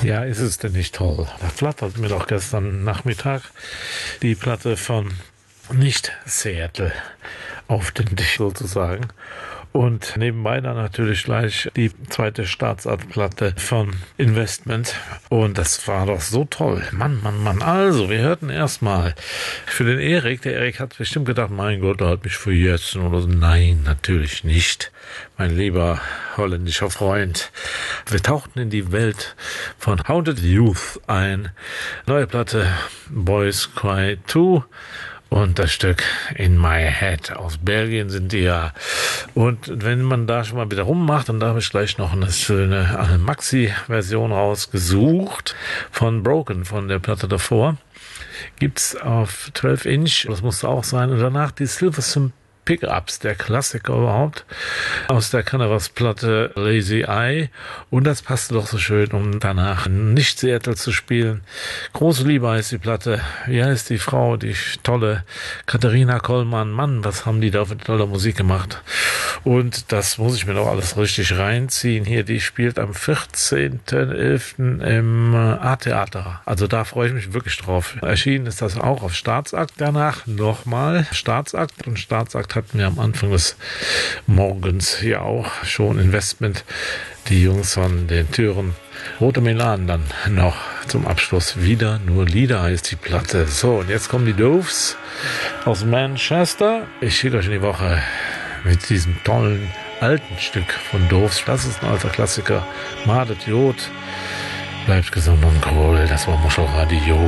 Ja, ist es denn nicht toll? Da flattert mir doch gestern Nachmittag die Platte von nicht Seattle auf den Tisch sozusagen. Und nebenbei dann natürlich gleich die zweite Staatsartplatte von Investment. Und das war doch so toll. Mann, Mann, Mann. Also, wir hörten erstmal für den Erik. Der Erik hat bestimmt gedacht, mein Gott, er hat mich vergessen oder so. Nein, natürlich nicht. Mein lieber holländischer Freund. Wir tauchten in die Welt von Haunted Youth ein. Neue Platte, Boys Cry 2. Und das Stück In My Head. Aus Belgien sind die ja. Und wenn man da schon mal wieder rummacht, dann da habe ich gleich noch eine schöne Maxi-Version rausgesucht von Broken, von der Platte davor. Gibt's auf 12 Inch, das musste auch sein. Und danach die Silversum Pickups, der Klassiker überhaupt, aus der Canavas-Platte Lazy Eye. Und das passte doch so schön, um danach nicht Seattle zu spielen. Große Liebe heißt die Platte. Wie heißt die Frau, die tolle Katharina Kollmann? Mann, was haben die da für tolle Musik gemacht? Und das muss ich mir noch alles richtig reinziehen. Hier, die spielt am 14.11. im A-Theater. Also da freue ich mich wirklich drauf. Erschienen ist das auch auf Staatsakt. Danach nochmal Staatsakt. Und Staatsakt hatten wir am Anfang des Morgens hier auch schon Investment. Die Jungs von den Türen. Rote Melan dann noch zum Abschluss. Wieder nur Lieder heißt die Platte. So, und jetzt kommen die Doves aus Manchester. Ich schicke euch in die Woche mit diesem tollen alten Stück von Doves. Das ist ein alter Klassiker. Madet Jod. Bleibt gesund und cool. Das war Moschel Radio.